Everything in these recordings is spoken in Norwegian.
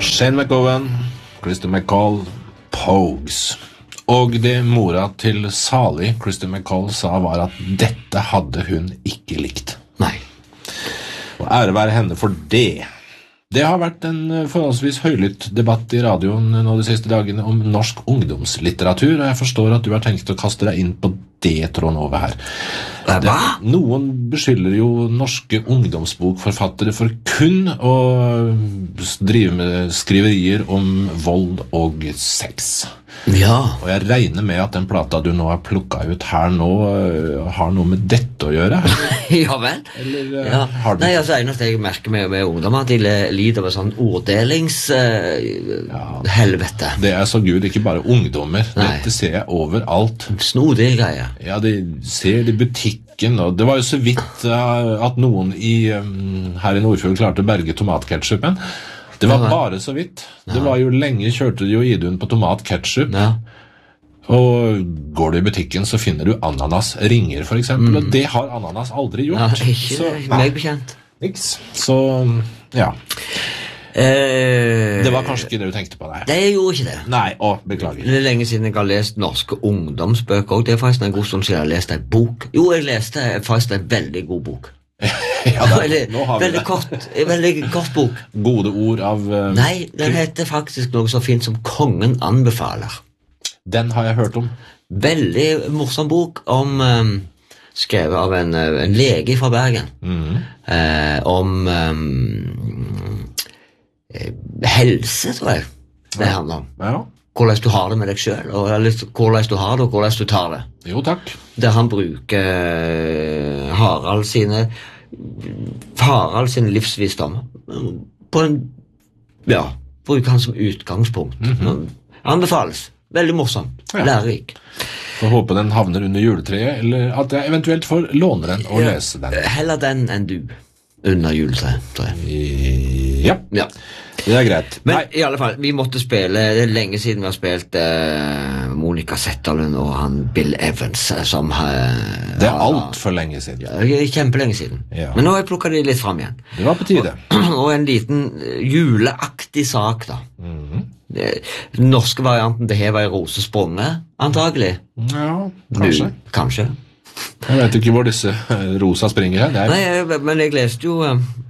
Shane McGowan, Christy McCall, Pogues. Og det mora til Sally, Christy McCall, sa var at dette hadde hun ikke likt. Nei. Og ære være henne for det. Det har vært en forholdsvis høylytt debatt i radioen nå de siste dagene om norsk ungdomslitteratur, og jeg forstår at du har tenkt å kaste deg inn på det tråden over her. Hva? Noen beskylder jo norske ungdomsbokforfattere for kun å drive med skriverier om vold og sex. Ja. Og jeg regner med at den plata du nå har plukket ut her nå har noe med dette å gjøre. Ja vel. Eller Ja. har du... Nei, altså, eneste jeg merker med ungdommer, at de lider av en sånn orddelings-helvete. Det er så gud, ikke bare ungdommer. Nei. Dette ser jeg overalt. Snodige greier. Ja, de ser det i butikken, og det var jo så vidt at noen her i Nordfjord klarte å berge tomatketchupen. Det var bare så vidt. Det var jo lenge kjørte de jo Idun på tomatketchup. Ja. Og går du i butikken så finner du ananas ringer for eksempel, og det har ananas aldri gjort. Ja, ikke så, meg bekjent. Niks. Så, ja. Det var kanskje ikke det du tenkte på, nei. Det gjorde ikke det. Nei, beklager. Det er lenge siden jeg har lest norske ungdomsbøker, og det er faktisk en god stund siden jeg har lest en bok. Jo, jeg leste faktisk en veldig god bok. Ja, nå har vi det. Veldig kort bok. Gode ord av... Nei, den heter faktisk noe så fint som Kongen anbefaler. Den har jeg hørt om. Veldig morsom bok om skrevet av en lege fra Bergen. Om helse, tror jeg det handler om. Ja. Hvordan du har det med deg selv, og hvordan du har det, og hvordan du tar det. Jo, takk. Der han bruker Harald sin livsvisdom på en, ja, bruker han som utgangspunkt. Anbefales. Veldig morsom. Ja. Lærerik. Får håpe den havner under juletreet, eller at jeg eventuelt får låne den og lese den. Heller den enn du under juletreet, tror jeg. Ja, Ja. det er greit. Men Nei, i alle fall, vi måtte spille, det er lenge siden vi har spilt Monica Zetterlund og han Bill Evans, som det er alt for lenge siden. ja, kjempelenge siden. Ja. Men nå har jeg plukket de litt frem igjen. Det var på tide. Og en liten juleaktig sak da. Den norske varianten, det her var i rosesprunget, antagelig. Ja, kanskje. Kanskje. Jeg vet ikke hvor disse rosa springer her. Nei, men jeg leste jo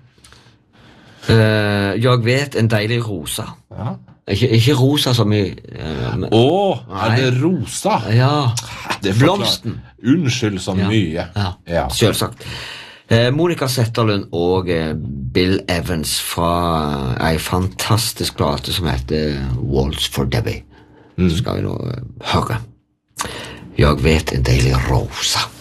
Jeg vet en deilig rosa. Ja. Ikke rosa som i er det rosa? Ja, Det forklarer- blomsten. Unnskyld så mye. Ja, selvsagt. Monica Zetterlund og Bill Evans fra en fantastisk plate som heter Waltz for Debbie. Så skal vi nå høre. Jeg vet en deilig rosa.